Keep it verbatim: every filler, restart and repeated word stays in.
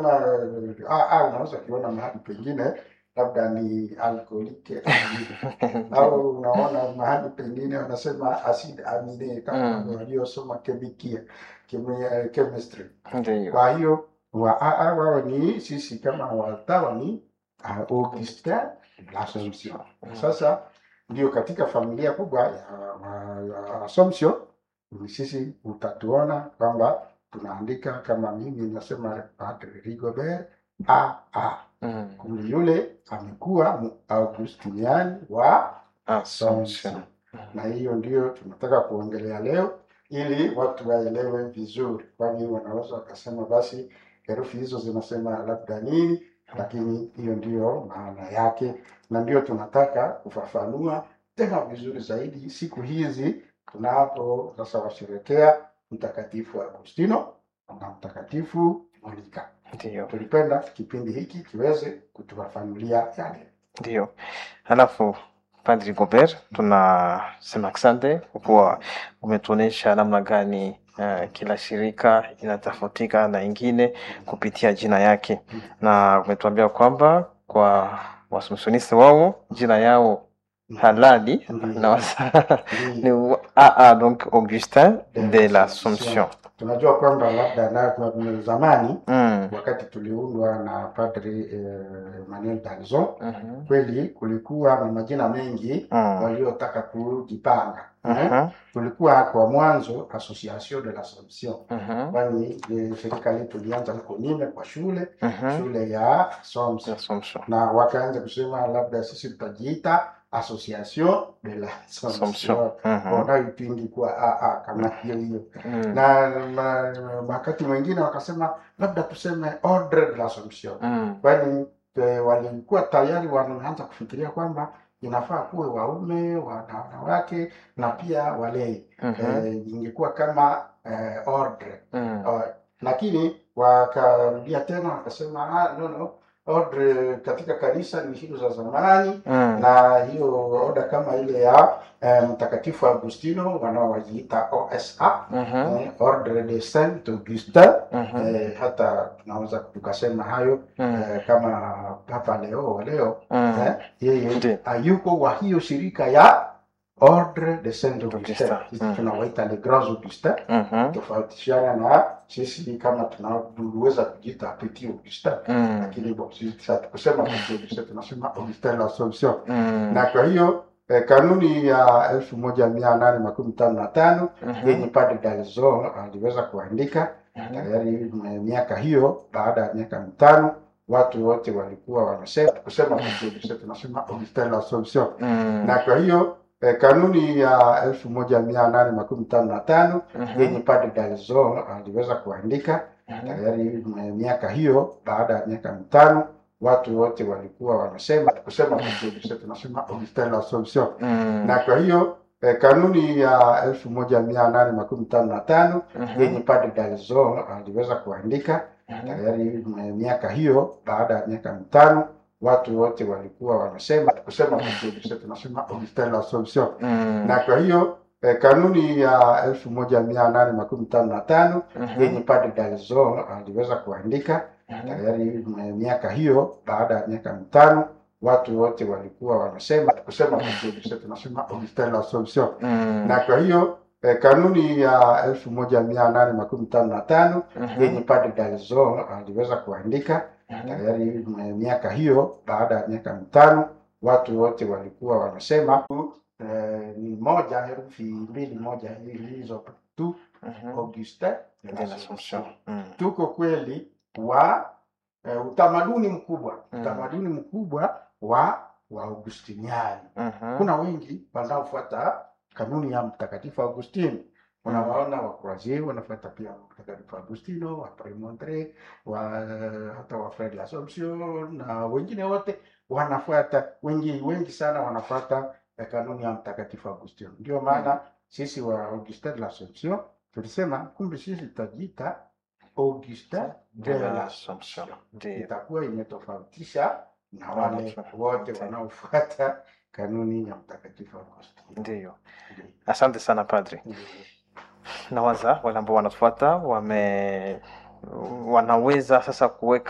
Ah, ah, unaweza kuona mahali pengine labda ni alkoholike au unaona mahali pengine wanasema acid amine kama Mm. waliosoma kemikia kemia, chemistry. Ndiyo. Kwa hiyo wa a a wao ni sisi kama watawa ni uh, Augustin l'Assomption. Sasa ndio katika familia kubwa ya, ya, ya Assumption ni sisi utatuona kwamba tunaandika kama mimi nasema Padre Rigobert a a Mm. kumbe yule amekuwa Augustiniani wa Assumption. Assumption. Na hiyo ndio tunataka kuongelea leo ili watu waelewe vizuri, kwani wanaweza wakasema basi herufi hizo zinasema labda nini, lakini hiyo ndio maana yake, na ndio tunataka kufafanua tena vizuri zaidi siku hizi tunapo sasa washerekea Mtakatifu Agustino na Mtakatifu Monica. Ndiyo. Tulipenda kipindi hiki kiweze kutufafanulia yale. Ndiyo. Halafu Padre Rigobert, tunasema asante kwa kuwa umetuonesha namna gani uh, kila shirika inatofautika na ingine kupitia jina yake, na umetuambia kwamba kwa Waassumptioniste wao jina yao halali na wasa ni A A, donc Augustin de l'Assomption. Tunajua kwamba labda na zamani Mm. wakati tuliundwa na Padre eh, Emmanuel Danzon, Mhm. kweli kulikuwa na majina mengi Mm. waliotaka kujipanga. Mhm. Kulikuwa kwa mwanzo Association de l'Assomption, Mhm. kwani eh, shirika letu lianza huko Nime kwa shule Mhm. shule ya Assumption, Assumption. na wakaanza kusema labda sisi tutajiita Association de l'Assomption. Assumption. Mhm. Wanaipindi kwa a a kama hiyo hiyo. Mm. Na ma- wakati mwingine wakasema labda tuseme Ordre de l'Assomption, Mm. kwani eh, walikuwa tayari wanaanza kufikiria kwamba inafaa kuwe waume wana- wanawake na pia walei. Mhm. Eh, ingekuwa kama eh, ordre. Mm. Uh, lakini wakarudia tena wakasema ah, no, no. Ordre katika kanisa ni hizo za zamani. Mm. Na hiyo oda kama ile ya eh, Mtakatifu Agustino wanaowajiita O S A, Mhm. eh, Ordre de Saint Augustin. Mhm. Eh, hata tunaweza tukasema hayo Mm. eh, kama Papa Leo wa leo Mm. eh, yeye Ndiyo. ayuko wa hiyo shirika ya Ordre de Saint Augustin. Augustin. Sisi Mm. tunawaita les grands Augustins, Mhm. tofautishiana na sisi kama tunaweza kujiita Petit Augustin. Mm. Lakini bo sisi kusema Petit Augustin tunasema Augustin l'Assomption. Mm. Na kwa hiyo eh, kanuni ya elfu moja mia nane makumi tano na tano Mhm. yenye Padre Dalzon aliweza kuandika Mhm. tayari eh, miaka hiyo, baada ya miaka mitano watu wote walikuwa wanasema kusema Petit Augustin tunasema Augustin l'Assomption. Mm. Na kwa hiyo eh, kanuni ya elfu moja mia nane makumi tano na tano Mhm. yenye Padre Dalzon aliweza kuandika Mhm. tayari eh, miaka hiyo, baada ya miaka mitano watu wote walikuwa wanasema kusema Petit Augustin tunasema Augustin l'Assomption. Mm. Na kwa hiyo eh, kanuni ya elfu moja mia nane makumi tano na tano Mhm. yenye Padre Dalzon aliweza kuandika Mhm. tayari eh, miaka hiyo, baada ya miaka mitano watu wote walikuwa wanasema kusema Petit Augustin tunasema Augustin l'Assomption. Mm. Na kwa hiyo eh, kanuni ya elfu moja mia nane makumi tano na tano Mhm. yenye Padre Dalzon aliweza kuandika Mhm. tayari eh, miaka hiyo, baada ya miaka mitano watu wote walikuwa wanasema kusema Petit Augustin tunasema Augustin l'Assomption. Mm. Na kwa hiyo eh, kanuni ya elfu moja mia nane makumi tano na tano Mhm. yenye Padre Dalzon aliweza kuandika Mhm. tayari eh, miaka hiyo, baada ya miaka mitano watu wote walikuwa wanasema eh, ni moja herufi mbili moja hizo tu Mhm. Augustin De l'Assomption. Mm. tuko kweli wa eh, utamaduni mkubwa Mm. utamaduni mkubwa wa wa Augustiniani. Mhm. Kuna wengi wanaofuata kanuni ya Mtakatifu Agustino. Unawaona wa Croisier wanafuata pia Mtakatifu Agustino, wa Premontre, wa hata wa Frere de l'Assomption na wengine wote wanafuata, wengi wengi sana wanafuata eh, kanuni ya Mtakatifu Agustino. Ndio maana sisi wa Augustin de l'Assomption tulisema kumbe sisi tutajiita Augustin de l'Assomption. Ndiyo. Itakuwa imetofautisha na wale wote wanaofuata kanuni ya Mtakatifu Agustino. Ndiyo. Asante sana Padre. Nawaza wale ambao wanatufuata wame wanaweza sasa kuweka